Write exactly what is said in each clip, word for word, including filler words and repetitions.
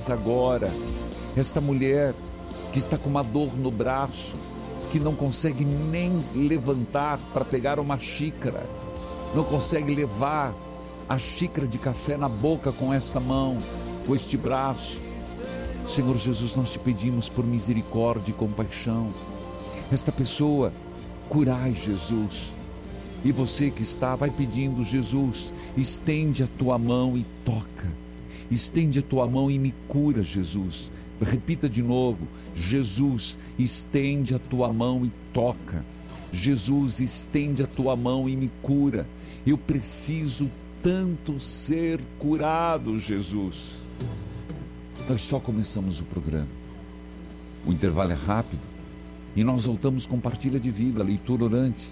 diabetes agora. Esta mulher que está com uma dor no braço, que não consegue nem levantar para pegar uma xícara, não consegue levar a xícara de café na boca com essa mão, com este braço. Senhor Jesus, nós te pedimos por misericórdia e compaixão. Esta pessoa, curai, Jesus. E você que está, vai pedindo: Jesus, estende a tua mão e toca. Estende a tua mão e me cura, Jesus. Repita de novo: Jesus, estende a tua mão e toca. Jesus, estende a tua mão e me cura. Eu preciso tanto ser curado, Jesus. Nós só começamos o programa. O intervalo é rápido e nós voltamos com partilha de vida, leitura orante.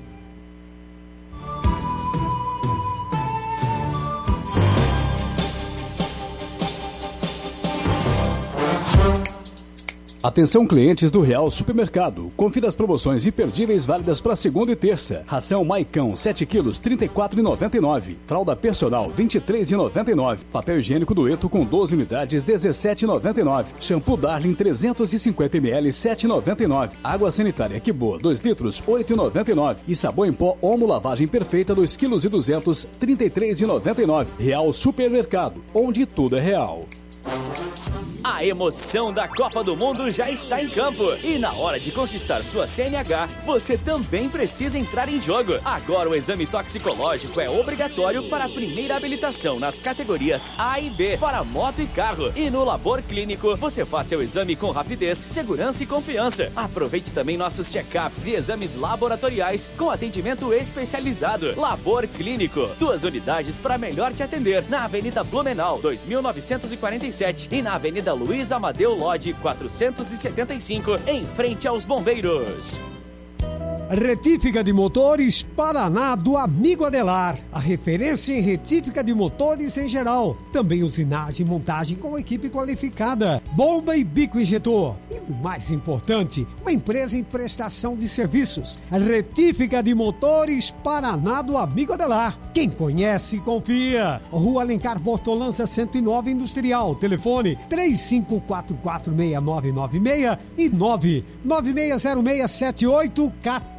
Atenção, clientes do Real Supermercado. Confira as promoções imperdíveis válidas para segunda e terça. Ração Maicão sete quilos, trinta e quatro reais e noventa e nove centavos. Fralda personal, vinte e três reais e noventa e nove centavos. Papel higiênico Dueto com doze unidades, dezessete reais e noventa e nove centavos. Shampoo Darling trezentos e cinquenta mililitros, sete reais e noventa e nove centavos. Água sanitária Que Boa, dois litros, oito reais e noventa e nove centavos. E sabão em pó Omo Lavagem Perfeita, dois quilos e duzentos gramas, trinta e três reais e noventa e nove centavos. Real Supermercado, onde tudo é real. A emoção da Copa do Mundo já está em campo. E na hora de conquistar sua C N H, você também precisa entrar em jogo. Agora o exame toxicológico é obrigatório para a primeira habilitação nas categorias A e B, para moto e carro. E no Labor Clínico, você faz seu exame com rapidez, segurança e confiança. Aproveite também nossos check-ups e exames laboratoriais com atendimento especializado. Labor Clínico, duas unidades para melhor te atender. Na Avenida Blumenau, dois mil novecentos e quarenta e sete e na Avenida Luiz Amadeu Lodge, quatrocentos e setenta e cinco, em frente aos bombeiros. Retífica de motores Paraná do Amigo Adelar, a referência em retífica de motores em geral. Também usinagem e montagem com equipe qualificada, bomba e bico injetor. E o mais importante, uma empresa em prestação de serviços. Retífica de motores Paraná do Amigo Adelar. Quem conhece, confia. Rua Alencar Bortolança cento e nove Industrial. Telefone três cinco quatro quatro, seis nove nove seis e nove nove seis zero seis sete oito um quatro.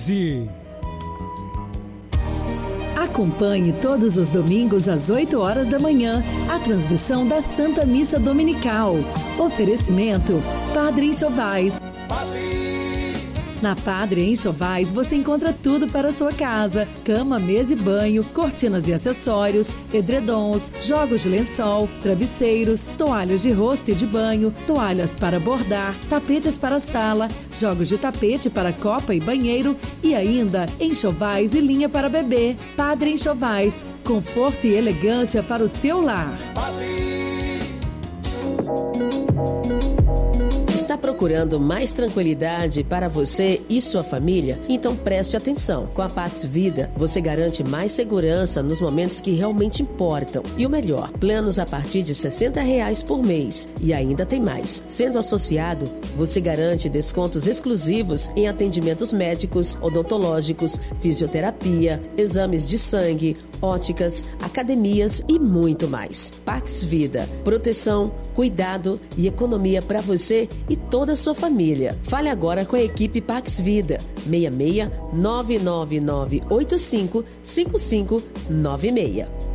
Acompanhe todos os domingos às oito horas da manhã a transmissão da Santa Missa Dominical. Oferecimento Padre Enxovais. Na Padre Enxovais você encontra tudo para a sua casa: cama, mesa e banho, cortinas e acessórios, edredons, jogos de lençol, travesseiros, toalhas de rosto e de banho, toalhas para bordar, tapetes para sala, jogos de tapete para copa e banheiro e ainda enxovais e linha para bebê. Padre Enxovais, conforto e elegância para o seu lar. Está procurando mais tranquilidade para você e sua família? Então preste atenção. Com a Pax Vida, você garante mais segurança nos momentos que realmente importam. E o melhor, planos a partir de sessenta reais por mês. E ainda tem mais. Sendo associado, você garante descontos exclusivos em atendimentos médicos, odontológicos, fisioterapia, exames de sangue, óticas, academias e muito mais. Pax Vida, proteção, cuidado e economia para você e toda a sua família. Fale agora com a equipe Pax Vida. seis seis nove nove nove oito cinco cinco cinco nove seis.